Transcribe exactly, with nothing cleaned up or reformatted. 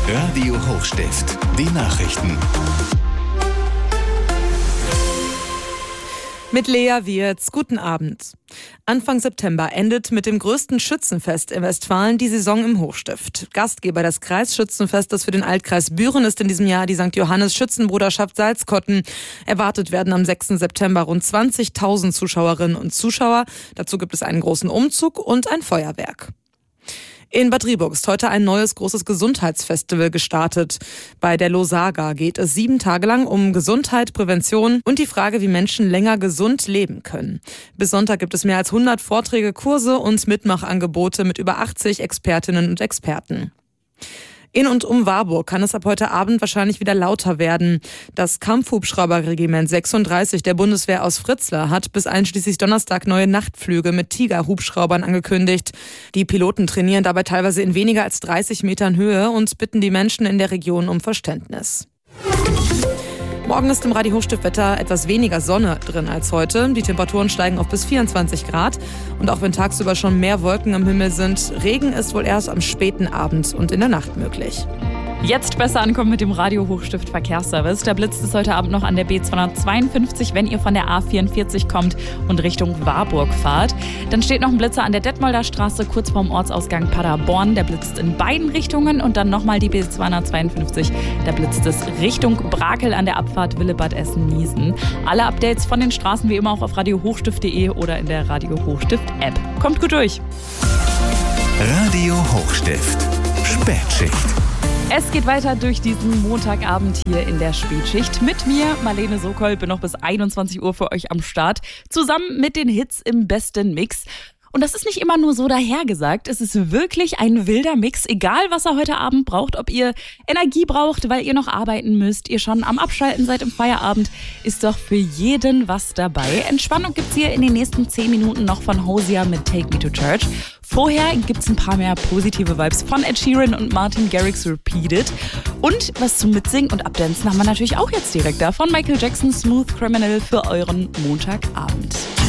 Radio Hochstift, die Nachrichten. Mit Lea Wirz, guten Abend. Anfang September endet mit dem größten Schützenfest in Westfalen die Saison im Hochstift. Gastgeber des Kreisschützenfestes für den Altkreis Büren ist in diesem Jahr die Sankt Johannes Schützenbruderschaft Salzkotten. Erwartet werden am sechsten September rund zwanzigtausend Zuschauerinnen und Zuschauer. Dazu gibt es einen großen Umzug und ein Feuerwerk. In Bad Driburg ist heute ein neues großes Gesundheitsfestival gestartet. Bei der Losaga geht es sieben Tage lang um Gesundheit, Prävention und die Frage, wie Menschen länger gesund leben können. Bis Sonntag gibt es mehr als hundert Vorträge, Kurse und Mitmachangebote mit über achtzig Expertinnen und Experten. In und um Warburg kann es ab heute Abend wahrscheinlich wieder lauter werden. Das Kampfhubschrauberregiment sechsunddreißig der Bundeswehr aus Fritzlar hat bis einschließlich Donnerstag neue Nachtflüge mit Tiger-Hubschraubern angekündigt. Die Piloten trainieren dabei teilweise in weniger als dreißig Metern Höhe und bitten die Menschen in der Region um Verständnis. Morgen ist im Radio Hochstift-Wetter etwas weniger Sonne drin als heute. Die Temperaturen steigen auf bis vierundzwanzig Grad. Und auch wenn tagsüber schon mehr Wolken am Himmel sind, Regen ist wohl erst am späten Abend und in der Nacht möglich. Jetzt besser ankommen mit dem Radio Hochstift Verkehrsservice. Der blitzt es heute Abend noch an der B zweihundertzweiundfünfzig, wenn ihr von der A vierundvierzig kommt und Richtung Warburg fahrt. Dann steht noch ein Blitzer an der Detmolder Straße kurz vorm Ortsausgang Paderborn. Der blitzt in beiden Richtungen und dann nochmal die B zweihundertzweiundfünfzig. Da blitzt es Richtung Brakel an der Abfahrt Willebad-Essen-Niesen. Alle Updates von den Straßen wie immer auch auf radio hochstift punkt de oder in der Radio Hochstift App. Kommt gut durch. Radio Hochstift, Spätschicht. Es geht weiter durch diesen Montagabend hier in der Spätschicht. Mit mir, Marlene Sokol, bin noch bis einundzwanzig Uhr für euch am Start. Zusammen mit den Hits im besten Mix. Und das ist nicht immer nur so dahergesagt. Es ist wirklich ein wilder Mix. Egal, was ihr heute Abend braucht. Ob ihr Energie braucht, weil ihr noch arbeiten müsst, ihr schon am Abschalten seid im Feierabend, ist doch für jeden was dabei. Entspannung gibt's hier in den nächsten zehn Minuten noch von Hosea mit Take Me to Church. Vorher gibt's ein paar mehr positive Vibes von Ed Sheeran und Martin Garrix Repeat It. Und was zum Mitsingen und Abdancen haben wir natürlich auch jetzt direkt da von Michael Jackson Smooth Criminal für euren Montagabend.